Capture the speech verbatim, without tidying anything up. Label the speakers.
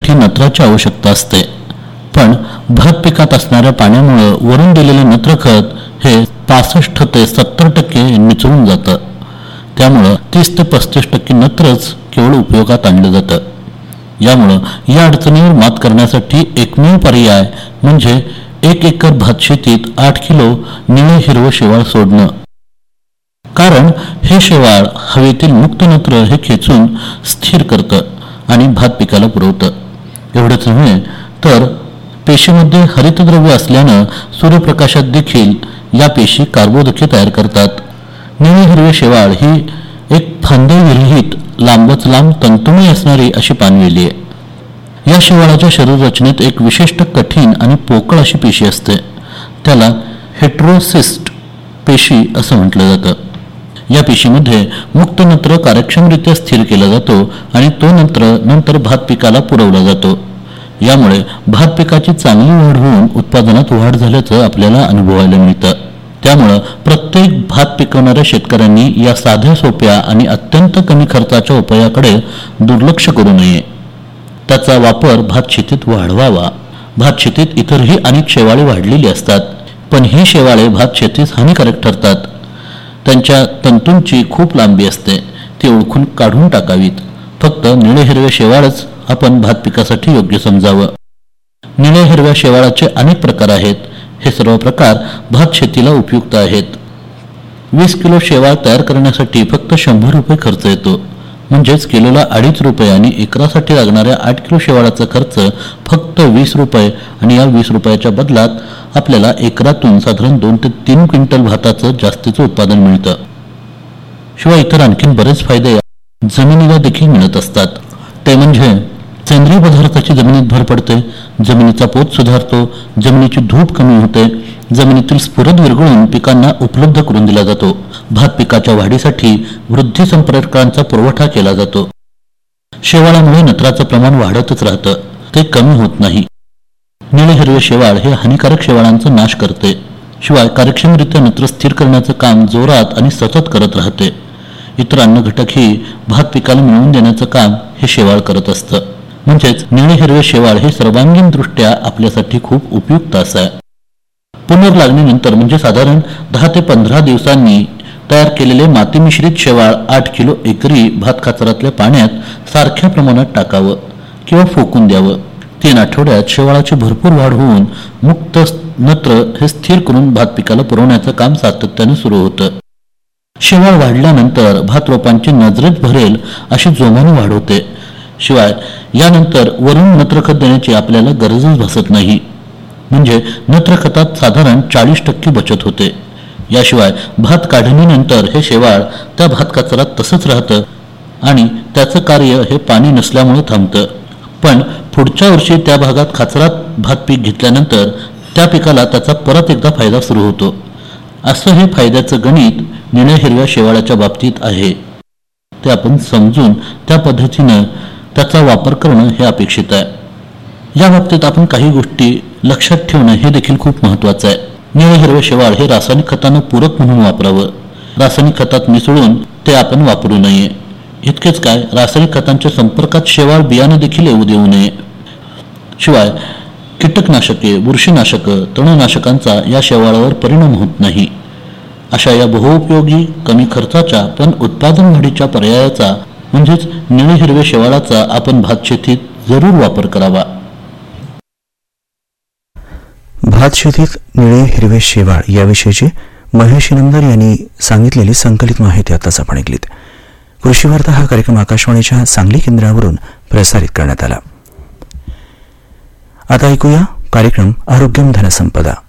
Speaker 1: टक्के नत्राची आवश्यकता असते, पण भात पिकात असणाऱ्या पाण्यामुळे वरून दिलेले नत्रखत हे पासष्ट ते सत्तर टक्के निचळून जातं. त्यामुळं तीस ते पस्तीस टक्के नत्रच केवळ उपयोगात आणलं जातं. यामुळं या अडचणीवर मात करण्यासाठी एकमेव पर्याय म्हणजे एक एकर भात शेतीत आठ किलो निळे हिरवं शेवाळ सोडणं. कारण हे शेवाळ हवेतील मुक्त नत्र हे खेचून स्थिर करतं आणि भात पिकाला पुरवतं. एवढंच नव्हे तर पेशीमध्ये हरितद्रव्य असल्यानं सूर्यप्रकाशात देखील या पेशी कार्बोदके तयार करतात. निळे हिरवे शेवाळ ही एक फांद्याविरहित लांबच लांब तंतुमय असणारी अशी पानवेली आहे. या शेवाळाच्या शरीर रचनेत एक विशिष्ट कठीण आणि पोकळ अशी पेशी असते. त्याला हेटेरोसिस्ट पेशी असं म्हटलं जातं. या पेशीमध्ये मुक्त नत्र कार्यक्षमरित्या स्थिर केला जातो आणि तो नत्र नंतर भात पिकाला पुरवला जातो. यामुळे भात पिकाची चांगली वाढ होऊन उत्पादनात वाढ झाल्याचं आपल्याला अनुभवायला मिळतं. त्यामुळं प्रत्येक भात पिकवणाऱ्या शेतकऱ्यांनी या साध्या सोप्या आणि अत्यंत कमी खर्चाच्या उपायाकडे दुर्लक्ष करू नये. त्याचा वापर भात शेतीत वाढवावा. भात शेतीत इतरही अनेक शेवाळे वाढलेली असतात, पण ही शेवाळे भात शेतीस हानिकारक ठरतात. त्यांच्या तंतूंची खूप लांबी असते, ती ओळखून काढून टाकावीत. फक्त निळे हिरवे शेवाळच आपण भात पिकासाठी योग्य समजावं. निळ्या हिरव्या शेवाळाचे अनेक प्रकार आहेत. हे सर्व प्रकार भात शेतीला उपयुक्त आहेत. वीस किलो शेवाळ तयार करण्यासाठी फक्त शंभर रुपये खर्च येतो. म्हणजेच किलोला अडीच रुपये आणि एकरासाठी लागणाऱ्या आठ किलो शेवाळाचा खर्च फक्त वीस रुपये आणि या वीस रुपयाच्या बदलात आपल्याला एकरातून साधारण दोन ते तीन क्विंटल भाताचं जास्तीचं उत्पादन मिळतं. शिवाय इतर आणखीन बरेच फायदे जमिनीला देखील मिळत असतात. ते म्हणजे सेंद्रिय पदार्थाची जमिनीत भर पडते, जमिनीचा पोत सुधारतो, जमिनीची धूप कमी होते, जमिनीतील स्फुरद विरघळून पिकांना उपलब्ध करून दिला जातो. भात पिकाच्या वाढीसाठी वृद्धी संप्रेरकांचा पुरवठा केला जातो. शेवाळामुळे नत्राचं प्रमाण वाढतच राहतं, ते कमी होत नाही. निळे हिरवे शेवाळ हे हानिकारक शेवाळांचा नाश करते. शिवाय कार्यक्षमरित्या नत्र स्थिर करण्याचं काम जोरात आणि सतत करत राहते. इतर अन्न घटकही भात पिकाला मिळवून देण्याचं काम हे शेवाळ करत असतं. म्हणजेच निळे हिरवे शेवाळ हे सर्वांगीण दृष्ट्या आपल्यासाठी खूप उपयुक्त असं आहे. पुनर्लागणीनंतर म्हणजे साधारण दहा ते पंधरा दिवसांनी तयार केलेले माती मिश्रित शेवाळ आठ किलो एकरी भात खाचरातल्या पाण्यात सारख्या प्रमाणात टाकावं किंवा फोकून द्यावं. तीन आठवड्यात शेवाळाची भरपूर वाढ होऊन मुक्त नत्र हे स्थिर करून भात पिकाला पुरवण्याचं काम सातत्याने सुरू होतं. शेवाळ वाढल्यानंतर भात रोपांची नजरेत भरेल अशी जोमाने वाढ होते. शिवाय यानंतर वरून नत्रखत देण्याची आपल्याला गरजच भासत नाही. म्हणजे नत्रखतात साधारण चाळीस टक्के बचत होते. याशिवाय भात काढणीनंतर हे शेवाळ त्या भात कचरात तसंच राहतं आणि त्याचं कार्य हे पाणी नसल्यामुळे थांबतं. पण पुढच्या वर्षी त्या भागात खाचरात भात पीक घेतल्यानंतर त्या पिकाला त्याचा परत एकदा फायदा सुरू होतो. असं हे फायद्याचं गणित निळ्या हिरव्या शेवाळाच्या बाबतीत आहे. ते आपण समजून त्या पद्धतीनं त्याचा वापर करणं हे अपेक्षित आहे. या बाबतीत आपण काही गोष्टी लक्षात ठेवणं हे देखील खूप महत्त्वाचं आहे. निळे हिरवे शेवाळ हे रासायनिक खतांना पूरक म्हणून वापरावं. रासायनिक खतात मिसळून ते आपण वापरू नये. इतकेच काय, रासायनिक खतांच्या संपर्कात शेवाळ बियाणं देखील येऊ देऊ नये. शिवाय कीटकनाशके, बुरशीनाशकं, तणनाशकांचा या शेवाळावर परिणाम होत नाही. अशा या बहुउपयोगी कमी खर्चाच्या पण उत्पादन वाढीच्या पर्यायाचा म्हणजेच निळे हिरवे शेवाळाचा आपण भात शेतीत जरूर वापर करावा.
Speaker 2: भात शेतीत निळे हिरवे शेवाळ याविषयीची महेश इनामदार यांनी सांगितलेली संकलित माहिती आताच आपण ऐकलीत. कृषी वार्ता हा कार्यक्रम आकाशवाणीच्या सांगली केंद्रावरून प्रसारित करण्यात आला. आता ऐकूया कार्यक्रम आरोग्यम धनसंपदा.